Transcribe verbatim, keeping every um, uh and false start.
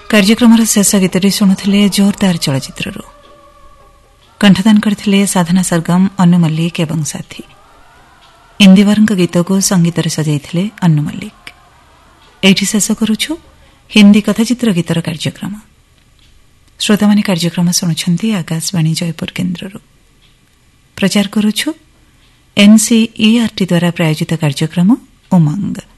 କାର୍ଯ୍ୟକ୍ରମର ଶେଷ ଗୀତଟି ଶୁଣୁଥିଲେ ଜୋରଦାର ଚଳଚ୍ଚିତ୍ରରୁ। କଣ୍ଠଦାନ କରିଥିଲେ ସାଧନା ସରଗମ, ଅନୁ ମଲ୍ଲିକ ଏବଂ ସାଥୀ। ଇନ୍ଦିବରଙ୍କ ଗୀତକୁ ସଙ୍ଗୀତରେ ସଜାଇଥିଲେ ଅନୁ ମଲ୍ଲିକ। ଏଇଠି ଶେଷ କରୁଛୁ ହିନ୍ଦୀ କଥାଚିତ୍ର ଗୀତର କାର୍ଯ୍ୟକ୍ରମ। ଶ୍ରୋତାମାନେ କାର୍ଯ୍ୟକ୍ରମ ଶୁଣୁଛନ୍ତି ଆକାଶବାଣୀ ଜୟପୁର କେନ୍ଦ୍ରରୁ। ପ୍ରଚାର କରୁଛୁ ଏନ୍ସିଇଆରଟି ଦ୍ୱାରା ପ୍ରାୟୋଜିତ କାର୍ଯ୍ୟକ୍ରମ ଉମଙ୍ଗ।